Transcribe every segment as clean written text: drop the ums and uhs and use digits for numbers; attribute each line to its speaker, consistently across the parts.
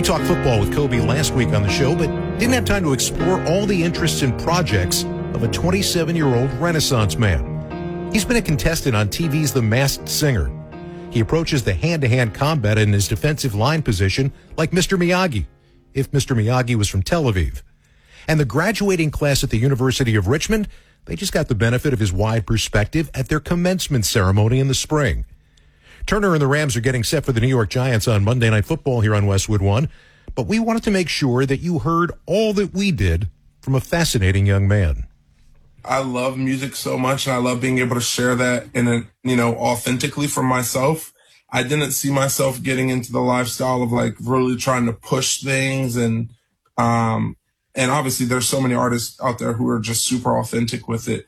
Speaker 1: talked football with Kobe last week on the show, but didn't have time to explore all the interests and projects of a 27-year-old Renaissance man. He's been a contestant on TV's The Masked Singer. He approaches the hand-to-hand combat in his defensive line position like Mr. Miyagi, if Mr. Miyagi was from Tel Aviv. And the graduating class at the University of Richmond, they just got the benefit of his wide perspective at their commencement ceremony in the spring. Turner and the Rams are getting set for the New York Giants on Monday Night Football here on Westwood One, but we wanted to make sure that you heard all that we did from a fascinating young man.
Speaker 2: I love music so much, and I love being able to share that authentically for myself. I didn't see myself getting into the lifestyle of like really trying to push things, and obviously there's so many artists out there who are just super authentic with it.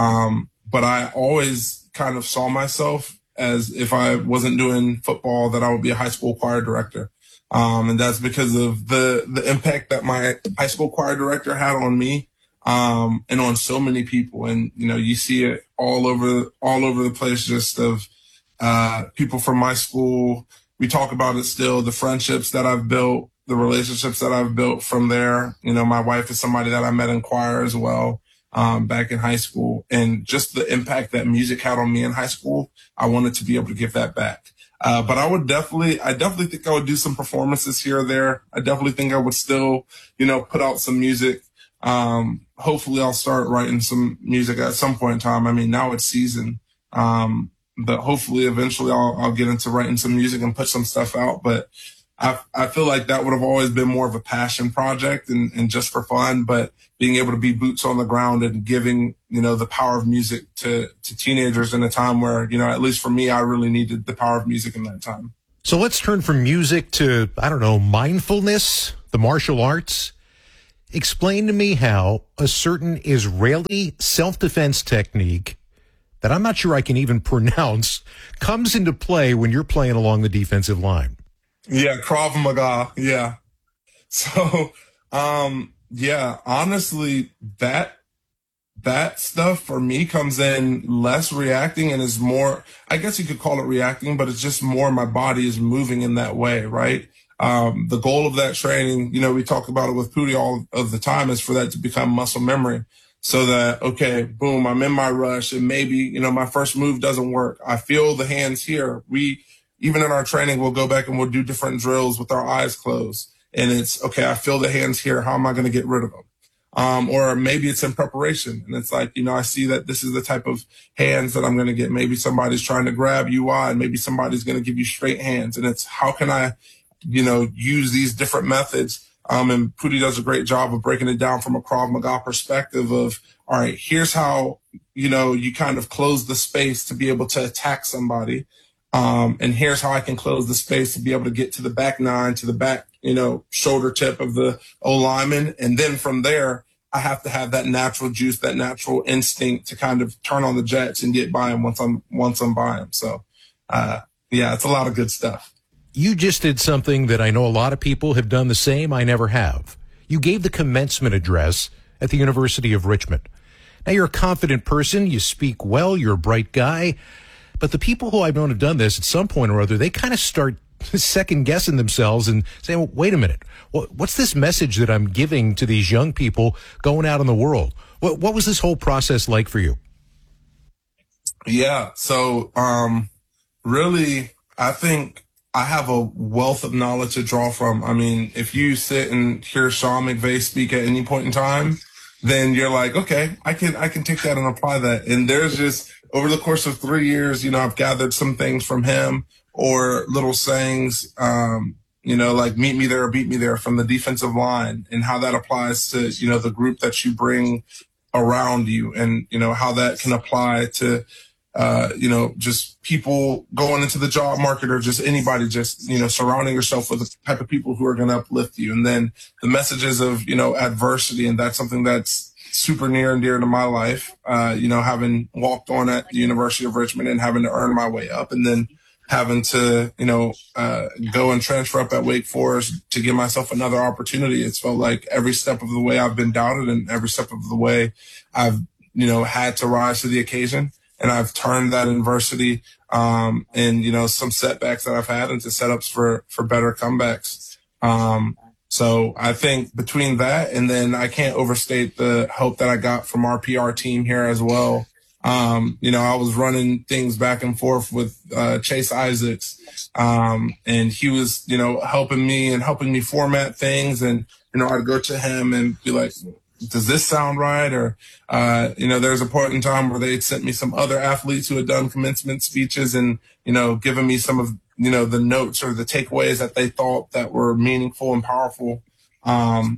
Speaker 2: But I always kind of saw myself as if I wasn't doing football, that I would be a high school choir director. And that's because of the impact that my high school choir director had on me, and on so many people. And, you see it all over the place, just of, people from my school. We talk about it still, the friendships that I've built, the relationships that I've built from there. My wife is somebody that I met in choir as well, back in high school, and just the impact that music had on me in high school. I wanted to be able to give that back. But I definitely think I would do some performances here or there. I definitely think I would still, put out some music. Hopefully I'll start writing some music at some point in time. I mean, now it's season. But hopefully eventually I'll get into writing some music and put some stuff out. But I feel like that would have always been more of a passion project and just for fun, but being able to be boots on the ground and giving, the power of music to teenagers in a time where, at least for me, I really needed the power of music in that time.
Speaker 1: So let's turn from music to, mindfulness, the martial arts. Explain to me how a certain Israeli self-defense technique that I'm not sure I can even pronounce comes into play when you're playing along the defensive line.
Speaker 2: Yeah, Krav Maga. Yeah. So, honestly, that stuff for me comes in less reacting and is more, I guess you could call it reacting, but it's just more my body is moving in that way, right? The goal of that training, we talk about it with Pootie all of the time, is for that to become muscle memory. So that, okay, boom, I'm in my rush and maybe, my first move doesn't work. I feel the hands here. Even in our training, we'll go back and we'll do different drills with our eyes closed. And it's, okay, I feel the hands here. How am I going to get rid of them? Or maybe it's in preparation. And it's like, I see that this is the type of hands that I'm going to get. Maybe somebody's trying to grab you and maybe somebody's going to give you straight hands. And it's, how can I, use these different methods? And Pootie does a great job of breaking it down from a Krav Maga perspective of, all right, here's how, you kind of close the space to be able to attack somebody. And here's how I can close the space to be able to get to the back nine, to the back, shoulder tip of the O-lineman. And then from there, I have to have that natural juice, that natural instinct to kind of turn on the jets and get by him once I'm by him. So, it's a lot of good stuff.
Speaker 1: You just did something that I know a lot of people have done the same. I never have. You gave the commencement address at the University of Richmond. Now, you're a confident person. You speak well. You're a bright guy. But the people who I've known have done this at some point or other, they kind of start second guessing themselves and saying, well, wait a minute. What's this message that I'm giving to these young people going out in the world? What was this whole process like for you?
Speaker 2: Yeah. So, really, I think I have a wealth of knowledge to draw from. I mean, if you sit and hear Sean McVay speak at any point in time, then you're like, okay, I can take that and apply that. And there's just, over the course of 3 years, I've gathered some things from him, or little sayings, like meet me there or beat me there from the defensive line, and how that applies to, the group that you bring around you, and, how that can apply to, just people going into the job market, or just anybody, just, surrounding yourself with the type of people who are going to uplift you. And then the messages of, adversity. And that's something that's super near and dear to my life, having walked on at the University of Richmond and having to earn my way up, and then having to, go and transfer up at Wake Forest to give myself another opportunity. It's felt like every step of the way I've been doubted, and every step of the way I've, had to rise to the occasion. And I've turned that adversity, and, some setbacks that I've had into setups for better comebacks. So I think between that and then I can't overstate the help that I got from our PR team here as well. I was running things back and forth with Chase Isaacs, and he was, helping me format things. And, I'd go to him and be like, does this sound right? Or, there's a point in time where they sent me some other athletes who had done commencement speeches and, given me some of, the notes or the takeaways that they thought that were meaningful and powerful. And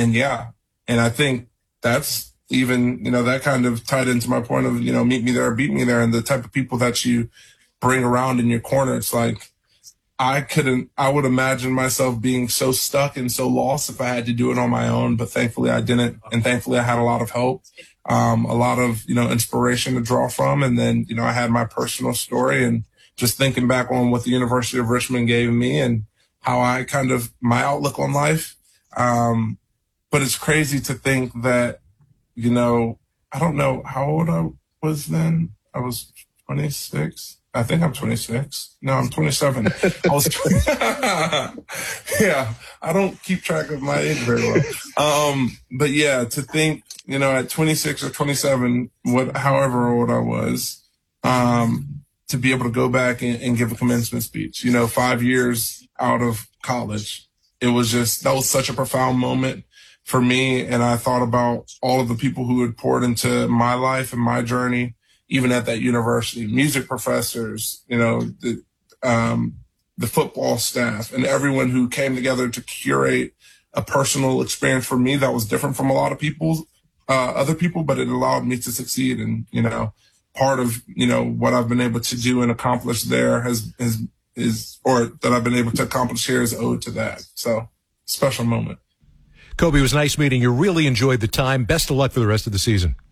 Speaker 2: I think that's even, that kind of tied into my point of, meet me there, beat me there, and the type of people that you bring around in your corner. It's like, I would imagine myself being so stuck and so lost if I had to do it on my own, but thankfully I didn't. And thankfully I had a lot of help, a lot of, inspiration to draw from. And then, I had my personal story and just thinking back on what the University of Richmond gave me and how I my outlook on life. But it's crazy to think that, I don't know how old I was then. I was 26. I think I'm 26. No, I'm 27. I was yeah, I don't keep track of my age very well. But yeah, to think, at 26 or 27, however old I was, to be able to go back and give a commencement speech, 5 years out of college, that was such a profound moment for me. And I thought about all of the people who had poured into my life and my journey, even at that university, music professors, the football staff, and everyone who came together to curate a personal experience for me that was different from a lot of other people, but it allowed me to succeed. And, part of, what I've been able to do and accomplish there that I've been able to accomplish here is owed to that. So, special moment.
Speaker 1: Kobe, it was nice meeting you. Really enjoyed the time. Best of luck for the rest of the season.